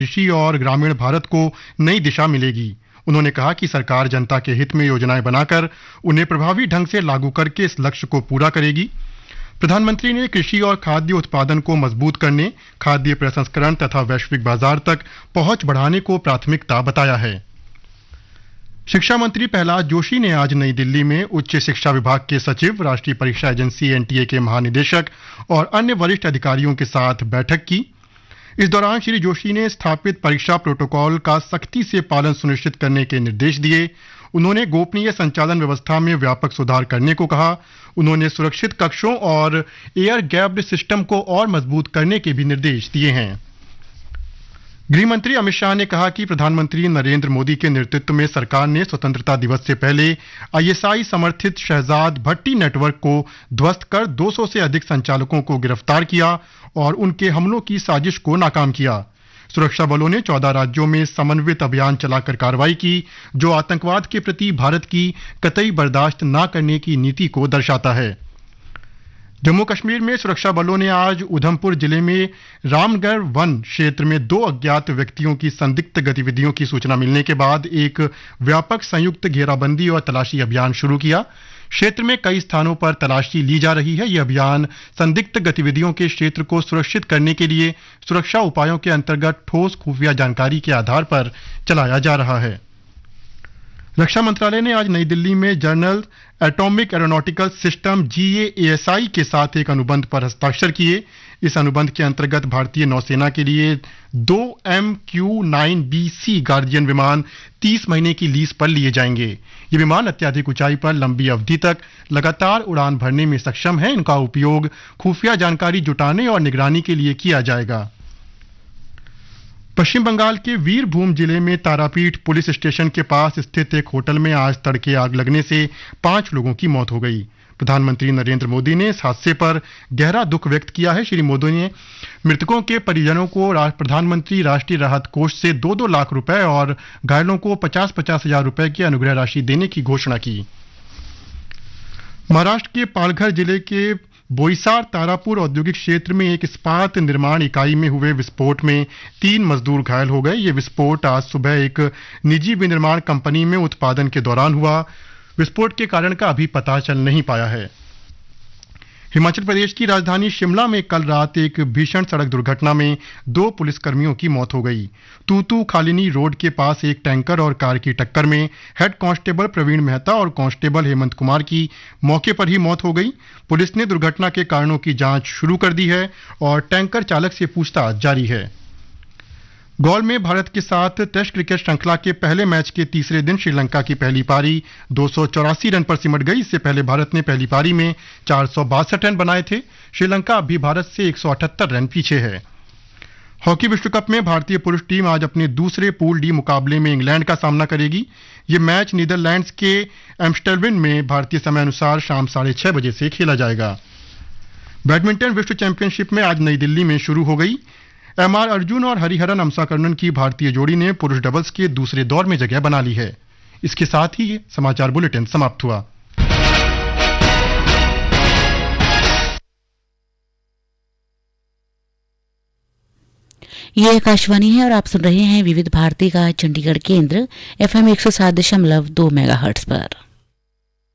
कृषि और ग्रामीण भारत को नई दिशा मिलेगी। उन्होंने कहा कि सरकार जनता के हित में योजनाएं बनाकर उन्हें प्रभावी ढंग से लागू करके इस लक्ष्य को पूरा करेगी। प्रधानमंत्री ने कृषि और खाद्य उत्पादन को मजबूत करने, खाद्य प्रसंस्करण तथा वैश्विक बाजार तक पहुंच बढ़ाने को प्राथमिकता बताया है। शिक्षा मंत्री प्रहलाद जोशी ने आज नई दिल्ली में उच्च शिक्षा विभाग के सचिव, राष्ट्रीय परीक्षा एजेंसी एनटीए के महानिदेशक और अन्य वरिष्ठ अधिकारियों के साथ बैठक की। इस दौरान श्री जोशी ने स्थापित परीक्षा प्रोटोकॉल का सख्ती से पालन सुनिश्चित करने के निर्देश दिए। उन्होंने गोपनीय संचालन व्यवस्था में व्यापक सुधार करने को कहा। उन्होंने सुरक्षित कक्षों और एयर गैप्ड सिस्टम को और मजबूत करने के भी निर्देश दिए हैं। गृह मंत्री अमित शाह ने कहा कि प्रधानमंत्री नरेंद्र मोदी के नेतृत्व में सरकार ने स्वतंत्रता दिवस से पहले आईएसआई समर्थित शहजाद भट्टी नेटवर्क को ध्वस्त कर 200 से अधिक संचालकों को गिरफ्तार किया और उनके हमलों की साजिश को नाकाम किया। सुरक्षा बलों ने 14 राज्यों में समन्वित अभियान चलाकर कार्रवाई की, जो आतंकवाद के प्रति भारत की कतई बर्दाश्त न करने की नीति को दर्शाता है। जम्मू कश्मीर में सुरक्षा बलों ने आज उधमपुर जिले में रामगढ़ वन क्षेत्र में 2 अज्ञात व्यक्तियों की संदिग्ध गतिविधियों की सूचना मिलने के बाद एक व्यापक संयुक्त घेराबंदी और तलाशी अभियान शुरू किया। क्षेत्र में कई स्थानों पर तलाशी ली जा रही है। यह अभियान संदिग्ध गतिविधियों के क्षेत्र को सुरक्षित करने के लिए सुरक्षा उपायों के अंतर्गत ठोस खुफिया जानकारी के आधार पर चलाया जा रहा है। रक्षा मंत्रालय ने आज नई दिल्ली में general atomic aeronautical system GAASI के साथ एक अनुबंध पर हस्ताक्षर किए। इस अनुबंध के अंतर्गत भारतीय नौसेना के लिए 2 MQ-9B-C गार्डियन विमान 30 महीने की लीज पर लिए जाएंगे। ये विमान अत्यधिक ऊंचाई पर लंबी अवधि तक लगातार उड़ान भरने में सक्षम है। इनका उपयोग खुफिया जानकारी जुटाने और निगरानी के लिए किया जाएगा। पश्चिम बंगाल के वीरभूम जिले में तारापीठ पुलिस स्टेशन के पास स्थित एक होटल में आज तड़के आग लगने से 5 लोगों की मौत हो गई। प्रधानमंत्री नरेंद्र मोदी ने इस हादसे पर गहरा दुख व्यक्त किया है। श्री मोदी ने मृतकों के परिजनों को प्रधानमंत्री राष्ट्रीय राहत कोष से 2-2 लाख रुपए और घायलों को 50-50 हजार रुपए की अनुग्रह राशि देने की घोषणा की। महाराष्ट्र के पालघर जिले के बोईसर तारापुर औद्योगिक क्षेत्र में एक इस्पात निर्माण इकाई में हुए विस्फोट में 3 मजदूर घायल हो गए। ये विस्फोट आज सुबह एक निजी विनिर्माण कंपनी में उत्पादन के दौरान हुआ। विस्फोट के कारण का अभी पता चल नहीं पाया है। हिमाचल प्रदेश की राजधानी शिमला में कल रात एक भीषण सड़क दुर्घटना में 2 पुलिसकर्मियों की मौत हो गई। तूतू खालिनी रोड के पास एक टैंकर और कार की टक्कर में हेड कांस्टेबल प्रवीण मेहता और कांस्टेबल हेमंत कुमार की मौके पर ही मौत हो गई। पुलिस ने दुर्घटना के कारणों की जांच शुरू कर दी है और टैंकर चालक से पूछताछ जारी है। गौल में भारत के साथ टेस्ट क्रिकेट श्रृंखला के पहले मैच के तीसरे दिन श्रीलंका की पहली पारी 284 रन पर सिमट गई। इससे पहले भारत ने पहली पारी में 462 रन बनाए थे। श्रीलंका अभी भारत से 178 रन पीछे है। हॉकी विश्व कप में भारतीय पुरुष टीम आज अपने दूसरे पूल डी मुकाबले में इंग्लैंड का सामना करेगी। ये मैच नीदरलैंड्स के एम्स्टर्डम में भारतीय समय अनुसार शाम 6:30 बजे से खेला जाएगा। बैडमिंटन विश्व चैंपियनशिप में आज नई दिल्ली में शुरू हो गई। MR अर्जुन और हरिहरन अमसाकर्णन की भारतीय जोड़ी ने पुरुष डबल्स के दूसरे दौर में जगह बना ली है। इसके साथ ही ये समाचार बुलेटिन समाप्त हुआ। ये आकाशवाणी है और आप सुन रहे हैं विविध भारती का चंडीगढ़ केंद्र FM 107.2 मेगाहर्ट्ज पर।